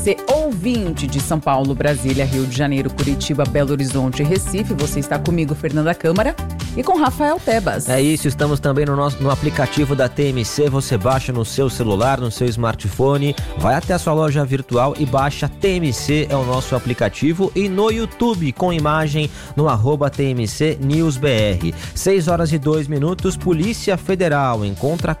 Você ouvinte de São Paulo, Brasília, Rio de Janeiro, Curitiba, Belo Horizonte e Recife. Você está comigo, Fernanda Câmara, e com Rafael Tebas. É isso, estamos também no aplicativo da TMC. Você baixa no seu celular, no seu smartphone, vai até a sua loja virtual e baixa TMC, é o nosso aplicativo, e no YouTube com imagem no @TMC News BR. 6h02, Polícia Federal encontra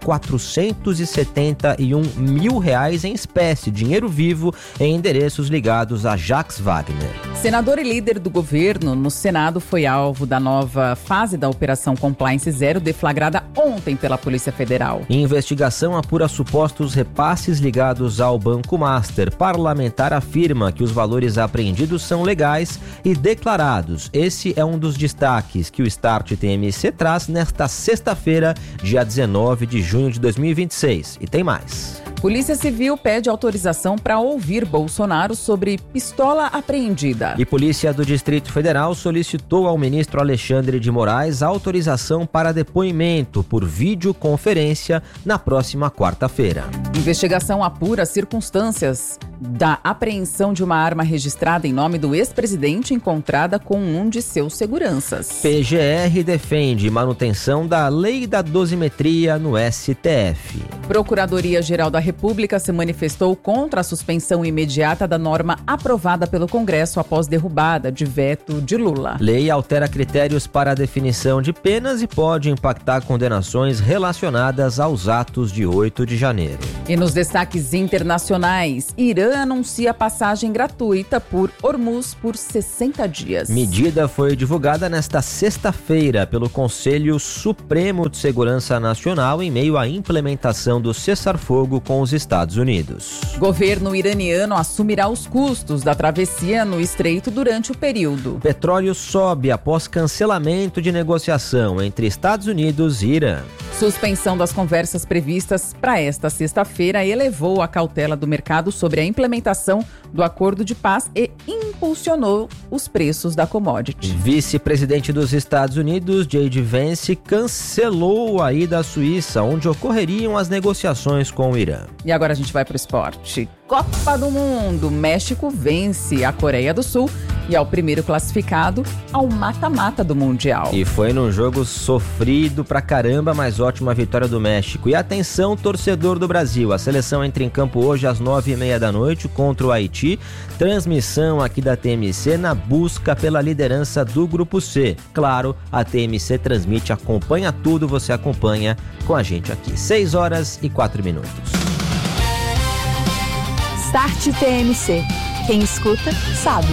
R$471 mil em espécie, dinheiro vivo, em endereços ligados a Jacques Wagner. Senador e líder do governo no Senado foi alvo da nova fase da Operação Compliance Zero, deflagrada ontem pela Polícia Federal. Investigação apura supostos repasses ligados ao Banco Master. Parlamentar afirma que os valores apreendidos são legais e declarados. Esse é um dos destaques que o Start TMC traz nesta sexta-feira, dia 19 de junho de 2026. E tem mais. Polícia Civil pede autorização para ouvir Bolsonaro sobre pistola apreendida. E Polícia do Distrito Federal solicitou ao ministro Alexandre de Moraes autorização para depoimento por videoconferência na próxima quarta-feira. Investigação apura circunstâncias da apreensão de uma arma registrada em nome do ex-presidente encontrada com um de seus seguranças. PGR defende manutenção da lei da dosimetria no STF. Procuradoria-Geral da República se manifestou contra a suspensão imediata da norma aprovada pelo Congresso após derrubada de veto de Lula. Lei altera critérios para a definição de penas e pode impactar condenações relacionadas aos atos de 8 de janeiro. E nos destaques internacionais, Irã anuncia passagem gratuita por Hormuz por 60 dias. Medida foi divulgada nesta sexta-feira pelo Conselho Supremo de Segurança Nacional em meio à implementação do cessar-fogo com os Estados Unidos. Governo iraniano assumirá os custos da travessia no Estreito durante o período. Petróleo sobe após cancelamento de negociação entre Estados Unidos e Irã. Suspensão das conversas previstas para esta sexta-feira elevou a cautela do mercado sobre a implementação do acordo de paz e impulsionou os preços da commodity. Vice-presidente dos Estados Unidos, J.D. Vance, cancelou a ida à Suíça, onde ocorreriam as negociações com o Irã. E agora a gente vai para o esporte. Copa do Mundo. México vence a Coreia do Sul e é o primeiro classificado ao mata-mata do Mundial. E foi num jogo sofrido pra caramba, mas ótima vitória do México. E atenção, torcedor do Brasil, a seleção entra em campo hoje às 9h30 contra o Haiti. Transmissão aqui da TMC na busca pela liderança do Grupo C. Claro, a TMC transmite, acompanha tudo, você acompanha com a gente aqui. 6h04. Start TMC. Quem escuta, sabe.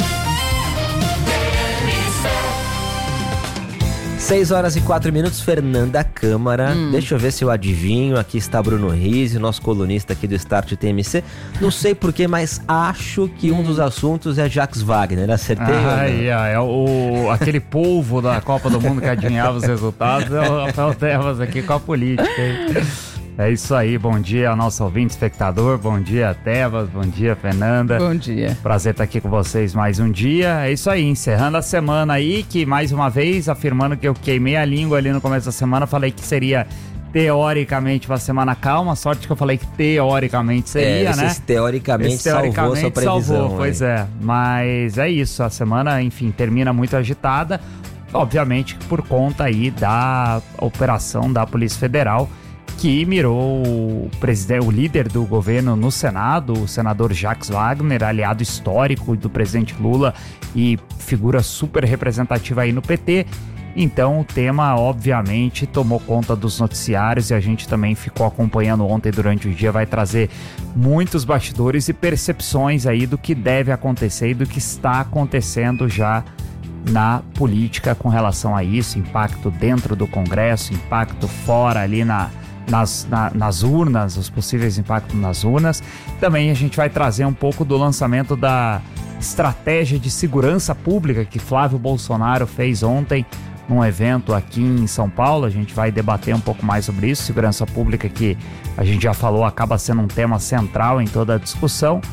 6h04, Fernanda Câmara. Deixa eu ver se eu adivinho. Aqui está Bruno Rizzi, nosso colunista aqui do Start TMC. Não sei porquê, mas acho que um dos assuntos é Jacques Wagner. Acertei? Aquele polvo da Copa do Mundo que adivinhava os resultados é o Rafael Tebas aqui com a política, hein? É isso aí, bom dia ao nosso ouvinte, espectador, bom dia Tebas, bom dia Fernanda. Bom dia. Prazer estar aqui com vocês mais um dia. É isso aí, encerrando a semana aí, que mais uma vez, afirmando que eu queimei a língua ali no começo da semana, falei que seria teoricamente uma semana calma, sorte que eu falei que teoricamente seria, né? Teoricamente salvou sua previsão. Salvou, pois é, mas é isso, a semana, enfim, termina muito agitada, obviamente por conta aí da operação da Polícia Federal, que mirou o líder do governo no Senado, o senador Jacques Wagner, aliado histórico do presidente Lula e figura super representativa aí no PT. Então o tema, obviamente, tomou conta dos noticiários e a gente também ficou acompanhando ontem durante o dia, vai trazer muitos bastidores e percepções aí do que deve acontecer e do que está acontecendo já na política com relação a isso, impacto dentro do Congresso, impacto fora ali nas urnas, os possíveis impactos nas urnas. Também a gente vai trazer um pouco do lançamento da estratégia de segurança pública que Flávio Bolsonaro fez ontem num evento aqui em São Paulo. A gente vai debater um pouco mais sobre isso. Segurança pública, que a gente já falou, acaba sendo um tema central em toda a discussão.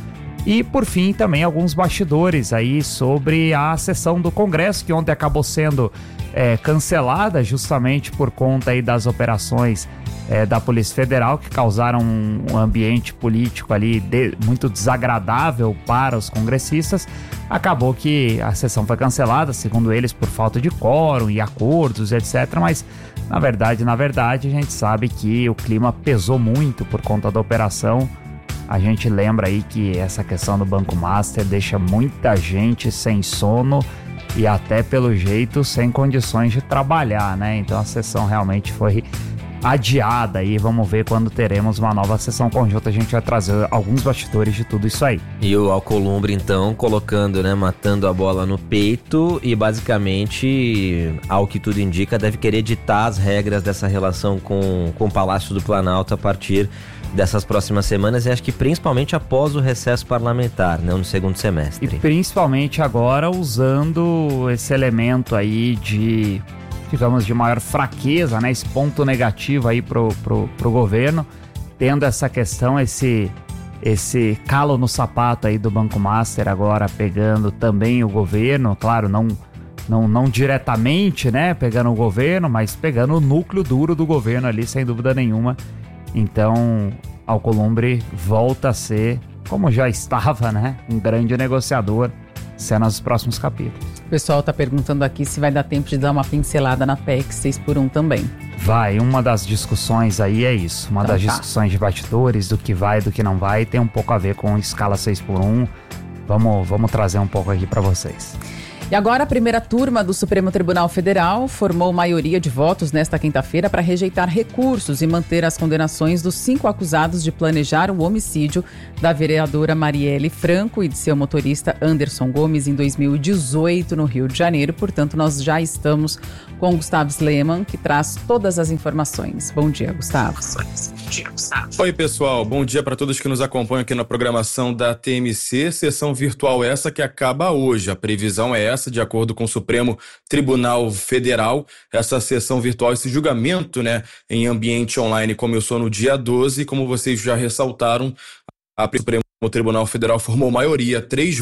E, por fim, também alguns bastidores aí sobre a sessão do Congresso, que ontem acabou sendo cancelada justamente por conta aí das operações da Polícia Federal, que causaram um ambiente político ali muito desagradável para os congressistas. Acabou que a sessão foi cancelada, segundo eles, por falta de quórum e acordos, etc. Mas, na verdade, a gente sabe que o clima pesou muito por conta da operação. A gente lembra aí que essa questão do Banco Master deixa muita gente sem sono e até, pelo jeito, sem condições de trabalhar, né? Então a sessão realmente foi adiada e vamos ver quando teremos uma nova sessão conjunta. A gente vai trazer alguns bastidores de tudo isso aí. E o Alcolumbre, então, colocando, né, matando a bola no peito e basicamente, ao que tudo indica, deve querer ditar as regras dessa relação com o Palácio do Planalto a partir dessas próximas semanas, e acho que principalmente após o recesso parlamentar, né, no segundo semestre. E principalmente agora usando esse elemento aí de, digamos, de maior fraqueza, né, esse ponto negativo aí pro governo, tendo essa questão, esse calo no sapato aí do Banco Master agora pegando também o governo, claro, não diretamente, né, pegando o governo, mas pegando o núcleo duro do governo ali, sem dúvida nenhuma. Então, Alcolumbre volta a ser, como já estava, né, um grande negociador, cenas dos próximos capítulos. O pessoal está perguntando aqui se vai dar tempo de dar uma pincelada na PEC 6x1 também. Vai, uma das discussões aí é isso, discussões de bastidores, do que vai, do que não vai, tem um pouco a ver com escala 6x1, vamos trazer um pouco aqui para vocês. E agora a primeira turma do Supremo Tribunal Federal formou maioria de votos nesta quinta-feira para rejeitar recursos e manter as condenações dos 5 acusados de planejar o homicídio da vereadora Marielle Franco e de seu motorista Anderson Gomes em 2018 no Rio de Janeiro. Portanto, nós já estamos com Gustavo Sleman, que traz todas as informações. Bom dia, Gustavo. Oi, pessoal. Bom dia para todos que nos acompanham aqui na programação da TMC. Sessão virtual essa que acaba hoje. A previsão é essa, de acordo com o Supremo Tribunal Federal. Essa sessão virtual, esse julgamento, né, em ambiente online começou no dia 12. Como vocês já ressaltaram, a Supremo Tribunal Federal formou maioria,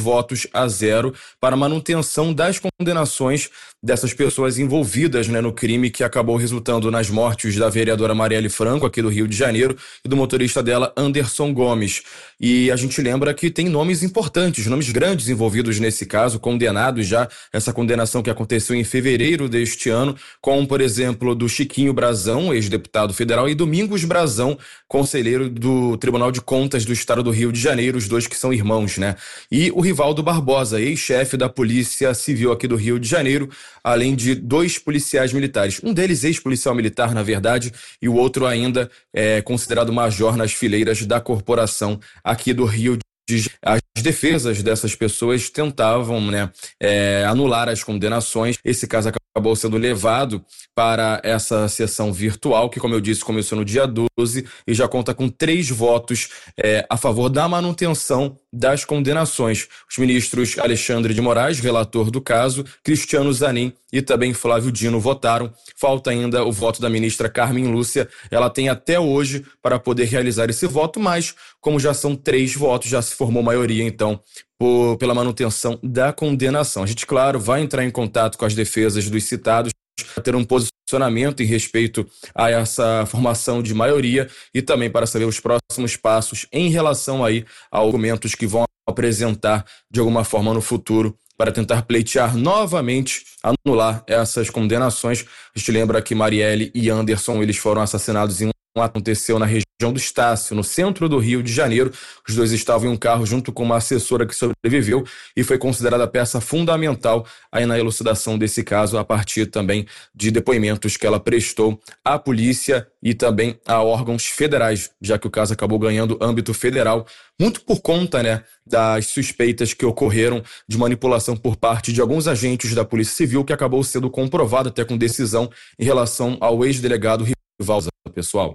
3-0, para manutenção das condenações dessas pessoas envolvidas, né, no crime que acabou resultando nas mortes da vereadora Marielle Franco, aqui do Rio de Janeiro, e do motorista dela, Anderson Gomes. E a gente lembra que tem nomes importantes, nomes grandes envolvidos nesse caso, condenados já, essa condenação que aconteceu em fevereiro deste ano, como, por exemplo, do Chiquinho Brazão, ex-deputado federal, e Domingos Brazão, conselheiro do Tribunal de Contas do Estado do Rio de Janeiro, os dois que são irmãos, né? E o Rivaldo Barbosa, ex-chefe da Polícia Civil aqui do Rio de Janeiro, além de 2 policiais militares. Um deles ex-policial militar, na verdade, e o outro ainda é considerado major nas fileiras da corporação aqui do Rio de Janeiro. As defesas dessas pessoas tentavam, né, anular as condenações. Esse caso acabou sendo levado para essa sessão virtual, que, como eu disse, começou no dia 12 e já conta com 3 votos a favor da manutenção das condenações. Os ministros Alexandre de Moraes, relator do caso, Cristiano Zanin e também Flávio Dino votaram. Falta ainda o voto da ministra Carmen Lúcia. Ela tem até hoje para poder realizar esse voto, mas como já são 3 votos, já se formou maioria, então, pela manutenção da condenação. A gente, claro, vai entrar em contato com as defesas dos citados para ter um posicionamento em respeito a essa formação de maioria e também para saber os próximos passos em relação aí a argumentos que vão apresentar de alguma forma no futuro para tentar pleitear novamente, anular essas condenações. A gente lembra que Marielle e Anderson, eles foram assassinados em aconteceu na região do Estácio, no centro do Rio de Janeiro. Os dois estavam em um carro junto com uma assessora que sobreviveu e foi considerada peça fundamental aí na elucidação desse caso, a partir também de depoimentos que ela prestou à polícia e também a órgãos federais, já que o caso acabou ganhando âmbito federal, muito por conta, né, das suspeitas que ocorreram de manipulação por parte de alguns agentes da Polícia Civil, que acabou sendo comprovado até com decisão em relação ao ex-delegado Rivaldo, pessoal.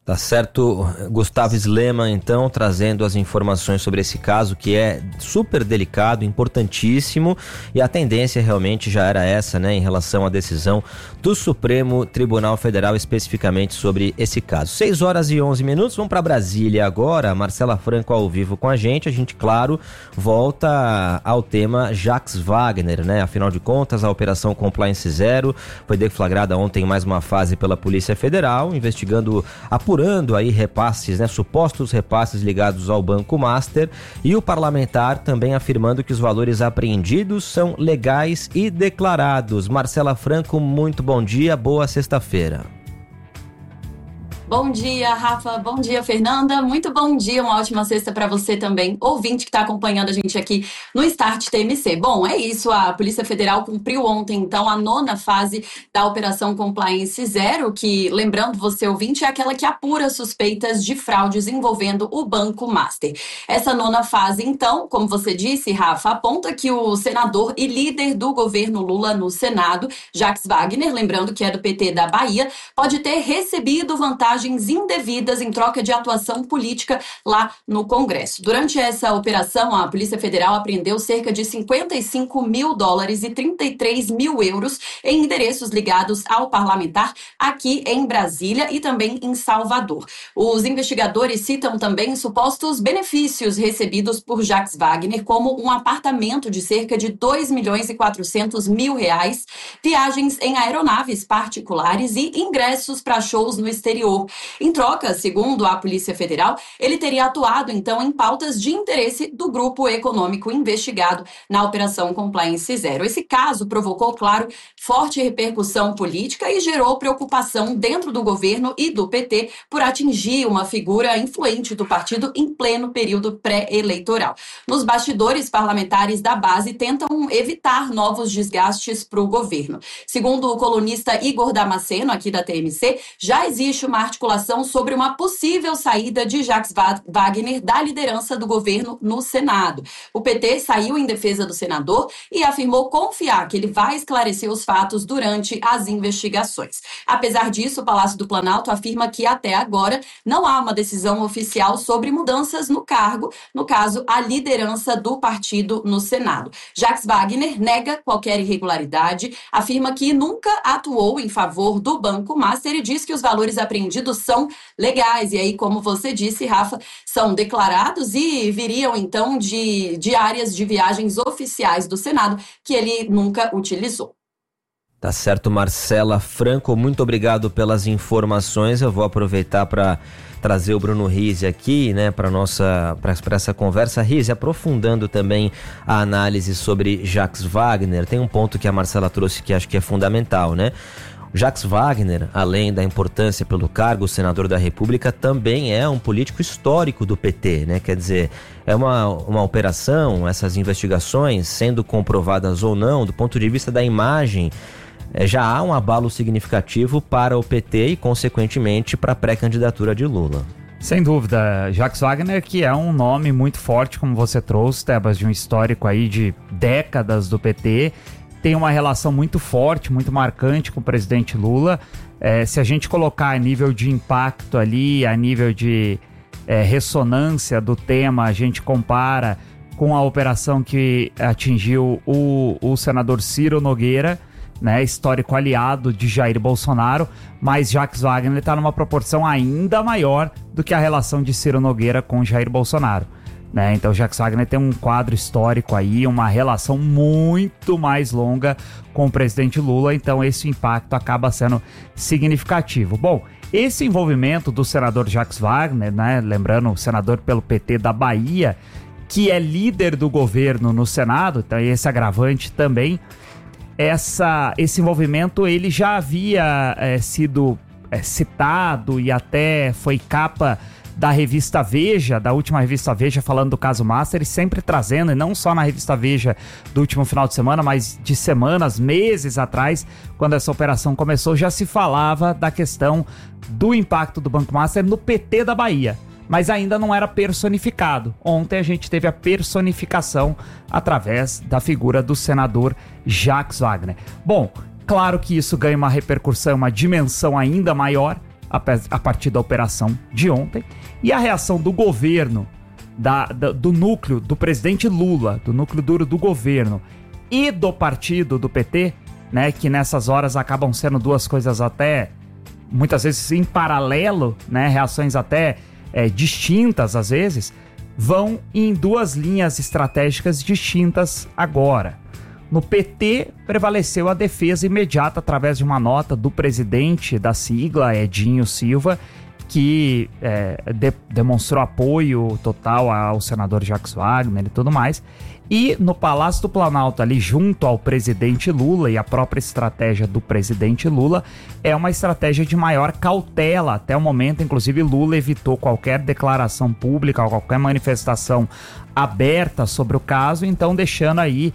Tá certo, Gustavo Slema, então, trazendo as informações sobre esse caso, que é super delicado, importantíssimo, e a tendência realmente já era essa, né, em relação à decisão do Supremo Tribunal Federal, especificamente sobre esse caso. 6h11, vamos para Brasília agora, Marcela Franco ao vivo com a gente, claro, volta ao tema Jacques Wagner, né, afinal de contas, a Operação Compliance Zero foi deflagrada ontem em mais uma fase pela Polícia Federal, apurando aí repasses, né, supostos repasses ligados ao Banco Master, e o parlamentar também afirmando que os valores apreendidos são legais e declarados. Marcela Franco, muito bom dia, boa sexta-feira. Bom dia, Rafa. Bom dia, Fernanda. Muito bom dia, uma ótima sexta para você também, ouvinte que está acompanhando a gente aqui no Start TMC. Bom, é isso, a Polícia Federal cumpriu ontem, então, a 9ª fase da Operação Compliance Zero, que, lembrando você, ouvinte, é aquela que apura suspeitas de fraudes envolvendo o Banco Master. Essa 9ª fase, então, como você disse, Rafa, aponta que o senador e líder do governo Lula no Senado, Jacques Wagner, lembrando que é do PT da Bahia, pode ter recebido vantagens indevidas em troca de atuação política lá no Congresso. Durante essa operação, a Polícia Federal apreendeu cerca de $55 mil e 33 mil euros em endereços ligados ao parlamentar aqui em Brasília e também em Salvador. Os investigadores citam também supostos benefícios recebidos por Jacques Wagner, como um apartamento de cerca de R$2.400.000, viagens em aeronaves particulares e ingressos para shows no exterior. Em troca, segundo a Polícia Federal, ele teria atuado, então, em pautas de interesse do grupo econômico investigado na Operação Compliance Zero. Esse caso provocou, claro, forte repercussão política e gerou preocupação dentro do governo e do PT por atingir uma figura influente do partido em pleno período pré-eleitoral. Nos bastidores, parlamentares da base tentam evitar novos desgastes para o governo. Segundo o colunista Igor Damasceno, aqui da TMC, já existe uma articulação sobre uma possível saída de Jacques Wagner da liderança do governo no Senado. O PT saiu em defesa do senador e afirmou confiar que ele vai esclarecer os fatos durante as investigações. Apesar disso, o Palácio do Planalto afirma que até agora não há uma decisão oficial sobre mudanças no cargo, no caso, a liderança do partido no Senado. Jacques Wagner nega qualquer irregularidade, afirma que nunca atuou em favor do Banco Master e diz que os valores apreendidos são legais. E aí, como você disse, Rafa, são declarados e viriam, então, de áreas de viagens oficiais do Senado que ele nunca utilizou. Tá certo, Marcela Franco, muito obrigado pelas informações. Eu vou aproveitar para trazer o Bruno Rizzi aqui, né, para essa conversa. Rizzi, aprofundando também a análise sobre Jacques Wagner, tem um ponto que a Marcela trouxe que acho que é fundamental, né? Jacques Wagner, além da importância pelo cargo senador da República, também é um político histórico do PT, né? Quer dizer, é uma operação, essas investigações, sendo comprovadas ou não, do ponto de vista da imagem, já há um abalo significativo para o PT e, consequentemente, para a pré-candidatura de Lula. Sem dúvida, Jacques Wagner, que é um nome muito forte, como você trouxe, Tebas, de um histórico aí de décadas do PT, tem uma relação muito forte, muito marcante com o presidente Lula. Se a gente colocar a nível de impacto ali, a nível de ressonância do tema, a gente compara com a operação que atingiu o senador Ciro Nogueira, né, histórico aliado de Jair Bolsonaro, mas Jacques Wagner está numa proporção ainda maior do que a relação de Ciro Nogueira com Jair Bolsonaro. Né? Então Jacques Wagner tem um quadro histórico aí, uma relação muito mais longa com o presidente Lula, então esse impacto acaba sendo significativo. Bom, esse envolvimento do senador Jacques Wagner, né, lembrando, senador pelo PT da Bahia, que é líder do governo no Senado, então esse agravante também, esse envolvimento ele já havia sido citado e até foi capa da revista Veja, da última revista Veja, falando do caso Master, e sempre trazendo, e não só na revista Veja do último final de semana, mas de semanas, meses atrás, quando essa operação começou, já se falava da questão do impacto do Banco Master no PT da Bahia, mas ainda não era personificado. Ontem a gente teve a personificação através da figura do senador Jacques Wagner. Bom, claro que isso ganha uma repercussão, uma dimensão ainda maior, a partir da operação de ontem. E a reação do governo, do núcleo do presidente Lula, do núcleo duro do governo e do partido do PT, né, que nessas horas acabam sendo duas coisas até, muitas vezes em paralelo, né, reações até distintas às vezes, vão em duas linhas estratégicas distintas agora. No PT, prevaleceu a defesa imediata através de uma nota do presidente da sigla, Edinho Silva, que demonstrou apoio total ao senador Jacques Wagner e tudo mais. E no Palácio do Planalto, ali junto ao presidente Lula, e a própria estratégia do presidente Lula é uma estratégia de maior cautela. Até o momento, inclusive, Lula evitou qualquer declaração pública, qualquer manifestação aberta sobre o caso, então deixando aí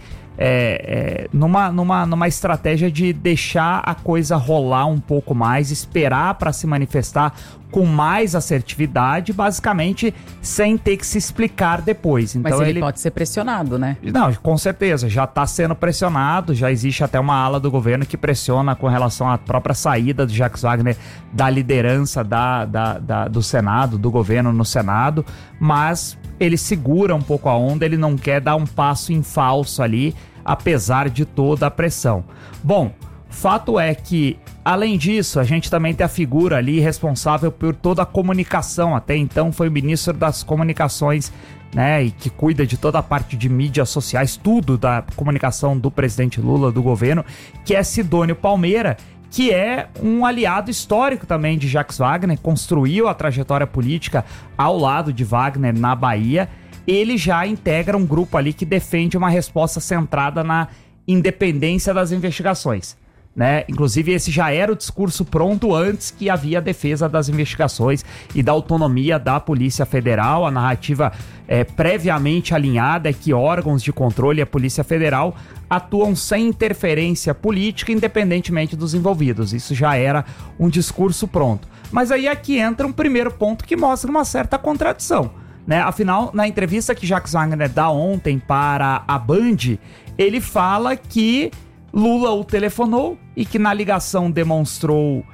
numa estratégia de deixar a coisa rolar um pouco mais, esperar para se manifestar com mais assertividade, basicamente sem ter que se explicar depois. Então, mas ele pode ser pressionado, né? Não, com certeza, já está sendo pressionado, já existe até uma ala do governo que pressiona com relação à própria saída do Jacques Wagner da liderança do Senado, do governo no Senado, mas ele segura um pouco a onda, ele não quer dar um passo em falso ali, apesar de toda a pressão. Bom, fato é que, além disso, a gente também tem a figura ali responsável por toda a comunicação. Até então foi o ministro das Comunicações, né, e que cuida de toda a parte de mídias sociais, tudo da comunicação do presidente Lula, do governo, que é Sidônio Palmeira, que é um aliado histórico também de Jacques Wagner, construiu a trajetória política ao lado de Wagner na Bahia. Ele já integra um grupo ali que defende uma resposta centrada na independência das investigações, né? Inclusive, esse já era o discurso pronto antes que havia a defesa das investigações e da autonomia da Polícia Federal. A narrativa previamente alinhada é que órgãos de controle e a Polícia Federal atuam sem interferência política, independentemente dos envolvidos. Isso já era um discurso pronto. Mas aí aqui entra um primeiro ponto que mostra uma certa contradição, né? Afinal, na entrevista que Jacques Wagner dá ontem para a Band, ele fala que Lula o telefonou e que na ligação demonstrou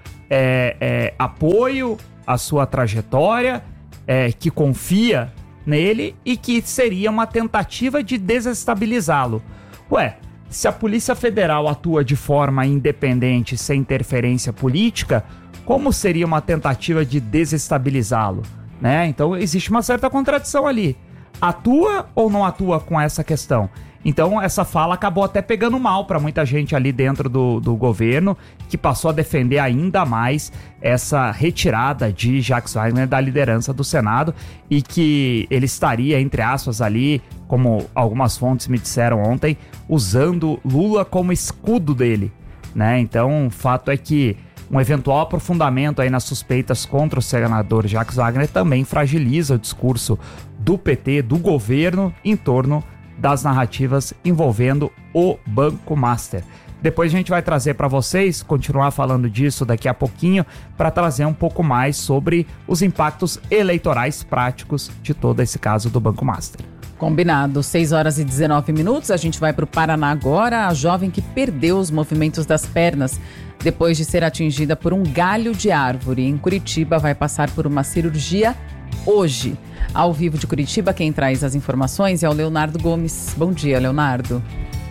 apoio à sua trajetória, que confia nele e que seria uma tentativa de desestabilizá-lo. Ué, se a Polícia Federal atua de forma independente, sem interferência política, como seria uma tentativa de desestabilizá-lo, né? Então existe uma certa contradição ali. Atua ou não atua com essa questão? Então essa fala acabou até pegando mal para muita gente ali dentro do governo, que passou a defender ainda mais essa retirada de Jacques Wagner da liderança do Senado e que ele estaria, entre aspas, ali, como algumas fontes me disseram ontem, usando Lula como escudo dele, né? Então o fato é que um eventual aprofundamento aí nas suspeitas contra o senador Jacques Wagner também fragiliza o discurso do PT, do governo, em torno das narrativas envolvendo o Banco Master. Depois a gente vai trazer para vocês, continuar falando disso daqui a pouquinho, para trazer um pouco mais sobre os impactos eleitorais práticos de todo esse caso do Banco Master. Combinado, 6h19, a gente vai para o Paraná agora. A jovem que perdeu os movimentos das pernas depois de ser atingida por um galho de árvore em Curitiba vai passar por uma cirurgia hoje. Ao vivo de Curitiba, quem traz as informações é o Leonardo Gomes. Bom dia, Leonardo.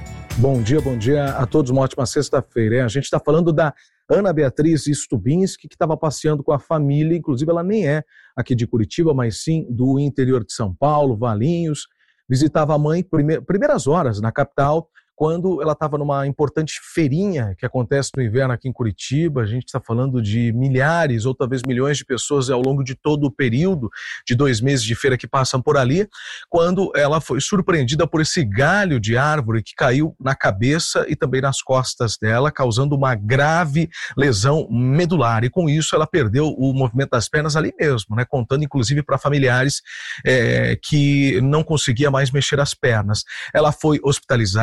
Bom dia a todos, uma ótima sexta-feira. A gente está falando da Ana Beatriz Stubinski, que estava passeando com a família, inclusive ela nem é aqui de Curitiba, mas sim do interior de São Paulo, Valinhos. Visitava a mãe primeiras horas na capital, quando ela estava numa importante feirinha que acontece no inverno aqui em Curitiba. A gente está falando de milhares ou talvez milhões de pessoas ao longo de todo o período de 2 meses de feira que passam por ali, quando ela foi surpreendida por esse galho de árvore que caiu na cabeça e também nas costas dela, causando uma grave lesão medular. E com isso ela perdeu o movimento das pernas ali mesmo, né? Contando inclusive para familiares que não conseguia mais mexer as pernas. Ela foi hospitalizada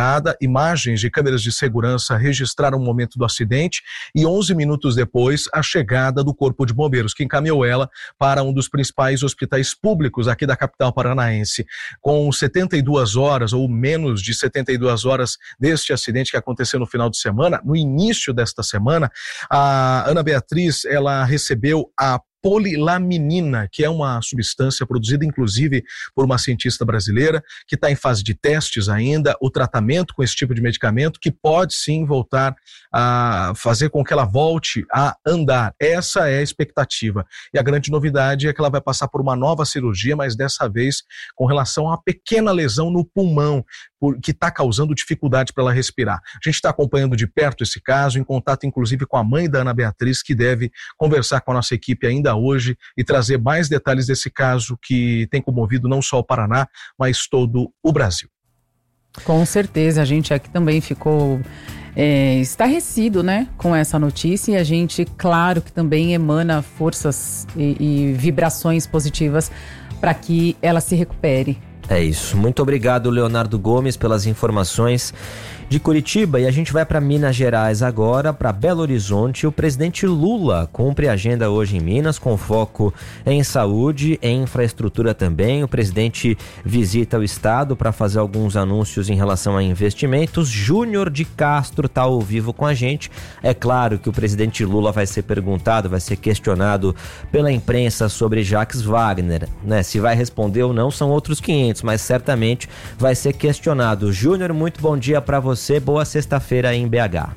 imagens de câmeras de segurança registraram o momento do acidente e 11 minutos depois a chegada do Corpo de Bombeiros, que encaminhou ela para um dos principais hospitais públicos aqui da capital paranaense. Com 72 horas ou menos de 72 horas deste acidente que aconteceu no final de semana, no início desta semana, a Ana Beatriz, ela recebeu a polilaminina, que é uma substância produzida inclusive por uma cientista brasileira, que está em fase de testes ainda, o tratamento com esse tipo de medicamento, que pode sim voltar a fazer com que ela volte a andar. Essa é a expectativa. E a grande novidade é que ela vai passar por uma nova cirurgia, mas dessa vez com relação a uma pequena lesão no pulmão, que está causando dificuldade para ela respirar. A gente está acompanhando de perto esse caso, em contato inclusive com a mãe da Ana Beatriz, que deve conversar com a nossa equipe ainda hoje e trazer mais detalhes desse caso que tem comovido não só o Paraná, mas todo o Brasil. Com certeza, a gente aqui também ficou estarrecido, né, com essa notícia, e a gente, claro, que também emana forças e vibrações positivas para que ela se recupere. É isso. Muito obrigado, Leonardo Gomes, pelas informações de Curitiba. E a gente vai para Minas Gerais agora, para Belo Horizonte. O presidente Lula cumpre a agenda hoje em Minas, com foco em saúde, em infraestrutura também. O presidente visita o estado para fazer alguns anúncios em relação a investimentos. Júnior de Castro está ao vivo com a gente. É claro que o presidente Lula vai ser perguntado, vai ser questionado pela imprensa sobre Jacques Wagner, né? Se vai responder ou não são outros 500, mas certamente vai ser questionado. Júnior, muito bom dia para você, boa sexta-feira aí em BH.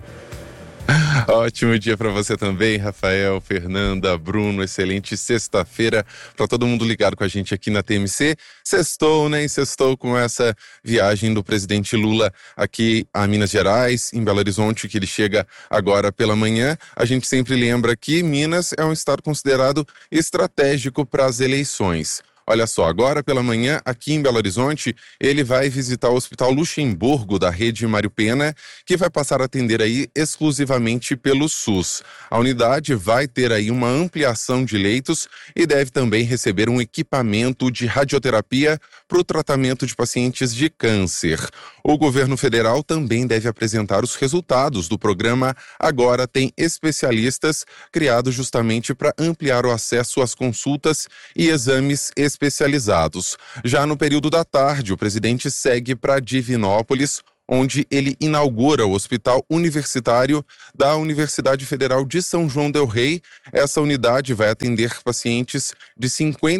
Ótimo dia para você também, Rafael, Fernanda, Bruno, excelente sexta-feira para todo mundo ligado com a gente aqui na TMC. Sextou, né? E sextou com essa viagem do presidente Lula aqui a Minas Gerais, em Belo Horizonte, que ele chega agora pela manhã. A gente sempre lembra que Minas é um estado considerado estratégico para as eleições. Olha só, agora pela manhã, aqui em Belo Horizonte, ele vai visitar o Hospital Luxemburgo da rede Mário Pena, que vai passar a atender aí exclusivamente pelo SUS. A unidade vai ter aí uma ampliação de leitos e deve também receber um equipamento de radioterapia para o tratamento de pacientes de câncer. O governo federal também deve apresentar os resultados do programa Agora Tem Especialistas, criado justamente para ampliar o acesso às consultas e exames especializados. Já no período da tarde, o presidente segue para Divinópolis, onde ele inaugura o Hospital Universitário da Universidade Federal de São João del Rei. Essa unidade vai atender pacientes de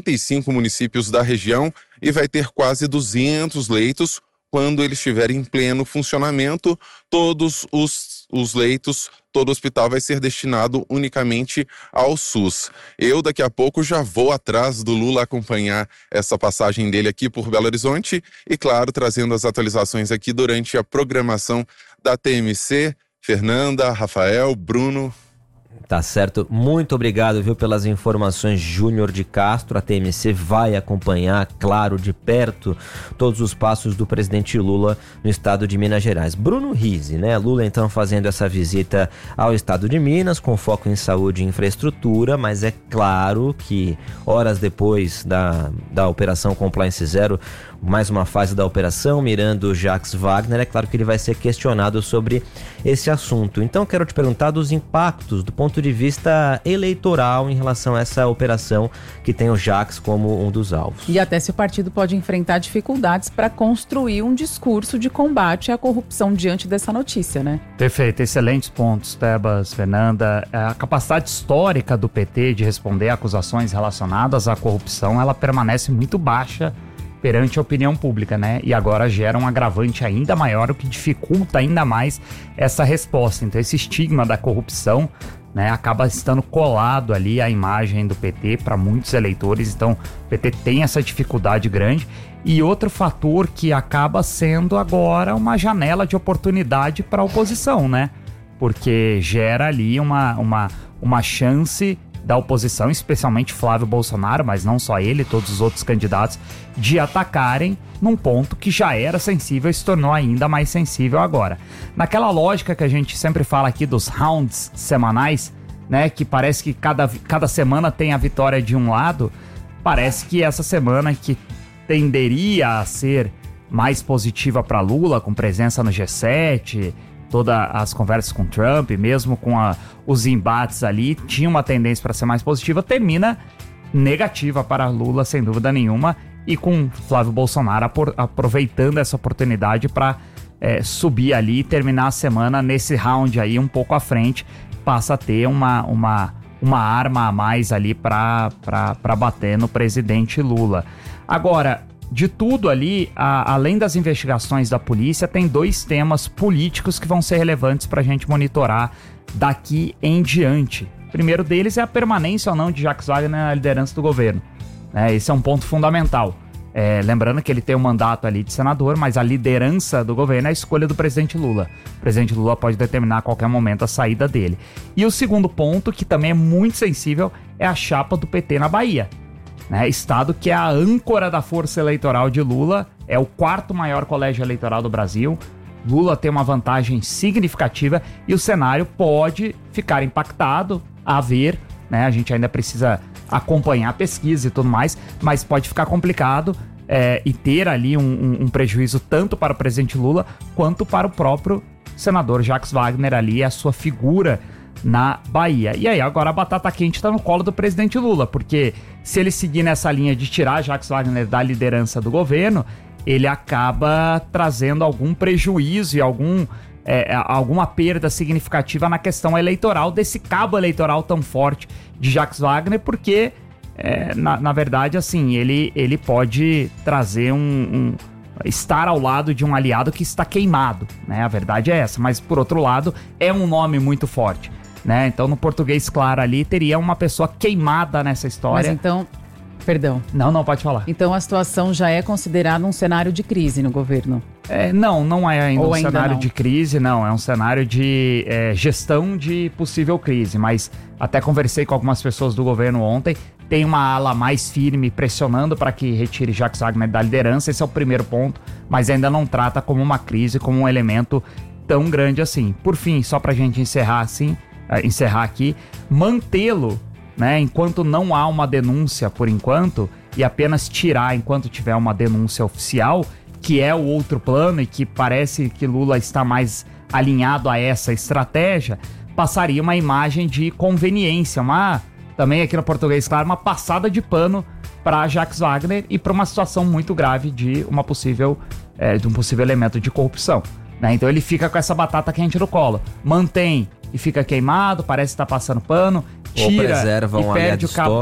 55 municípios da região e vai ter quase 200 leitos. Quando ele estiver em pleno funcionamento, todos os leitos, todo o hospital vai ser destinado unicamente ao SUS. Eu daqui a pouco já vou atrás do Lula acompanhar essa passagem dele aqui por Belo Horizonte e, claro, trazendo as atualizações aqui durante a programação da TMC. Fernanda, Rafael, Bruno. Tá certo, muito obrigado, viu, pelas informações, Júnior de Castro. A TMC vai acompanhar, claro, de perto todos os passos do presidente Lula no estado de Minas Gerais. Bruno Rizzi, né? Lula então fazendo essa visita ao estado de Minas com foco em saúde e infraestrutura, mas é claro que horas depois da Operação Compliance Zero, mais uma fase da operação, mirando Jacques Wagner, é claro que ele vai ser questionado sobre esse assunto. Então quero te perguntar dos impactos do ponto de vista eleitoral em relação a essa operação que tem o Jacques como um dos alvos. E até se o partido pode enfrentar dificuldades para construir um discurso de combate à corrupção diante dessa notícia, né? Perfeito, excelentes pontos, Tebas, Fernanda. A capacidade histórica do PT de responder a acusações relacionadas à corrupção, ela permanece muito baixa perante a opinião pública, né? E agora gera um agravante ainda maior, o que dificulta ainda mais essa resposta. Então esse estigma da corrupção, né, acaba estando colado ali à imagem do PT para muitos eleitores. Então o PT tem essa dificuldade grande. E outro fator que acaba sendo agora uma janela de oportunidade para a oposição, né? Porque gera ali uma chance da oposição, especialmente Flávio Bolsonaro, mas não só ele, todos os outros candidatos, de atacarem num ponto que já era sensível e se tornou ainda mais sensível agora. Naquela lógica que a gente sempre fala aqui dos rounds semanais, né, que parece que cada semana tem a vitória de um lado, parece que essa semana, que tenderia a ser mais positiva para Lula, com presença no G7, todas as conversas com Trump, mesmo com os embates ali, tinha uma tendência para ser mais positiva, termina negativa para Lula, sem dúvida nenhuma, e com Flávio Bolsonaro aproveitando essa oportunidade para subir ali e terminar a semana nesse round aí um pouco à frente, passa a ter uma arma a mais ali para bater no presidente Lula. Agora, de tudo ali, além das investigações da polícia, tem 2 temas políticos que vão ser relevantes para a gente monitorar daqui em diante. O primeiro deles é a permanência ou não de Jacques Wagner na liderança do governo. Esse é um ponto fundamental. Lembrando que ele tem um mandato ali de senador, mas a liderança do governo é a escolha do presidente Lula. O presidente Lula pode determinar a qualquer momento a saída dele. E o segundo ponto, que também é muito sensível, é a chapa do PT na Bahia. Estado que é a âncora da força eleitoral de Lula, é o 4º maior colégio eleitoral do Brasil. Lula tem uma vantagem significativa e o cenário pode ficar impactado, a ver, a gente ainda precisa acompanhar a pesquisa e tudo mais, mas pode ficar complicado e ter ali um prejuízo tanto para o presidente Lula quanto para o próprio senador Jacques Wagner ali, a sua figura na Bahia. E aí, agora a batata quente está no colo do presidente Lula, porque se ele seguir nessa linha de tirar Jacques Wagner da liderança do governo, ele acaba trazendo algum prejuízo e alguma perda significativa na questão eleitoral, desse cabo eleitoral tão forte de Jacques Wagner, porque, na verdade, assim, ele pode trazer estar ao lado de um aliado que está queimado, A verdade é essa, mas, por outro lado, é um nome muito forte, Então, no português claro ali, teria uma pessoa queimada nessa história. Mas então... Perdão. Não, pode falar. Então a situação já é considerada um cenário de crise no governo? Não é ainda cenário não? De crise, não. É um cenário de gestão de possível crise. Mas até conversei com algumas pessoas do governo ontem. Tem uma ala mais firme pressionando para que retire Jacques Wagner da liderança. Esse é o primeiro ponto. Mas ainda não trata como uma crise, como um elemento tão grande assim. Por fim, só para a gente encerrar aqui, mantê-lo, enquanto não há uma denúncia por enquanto, e apenas tirar enquanto tiver uma denúncia oficial, que é o outro plano e que parece que Lula está mais alinhado a essa estratégia, passaria uma imagem de conveniência, também aqui no português claro, uma passada de pano para Jacques Wagner e para uma situação muito grave de um possível elemento de corrupção. Então ele fica com essa batata quente no colo, mantém e fica queimado, parece estar passando pano, tira e perde o cabo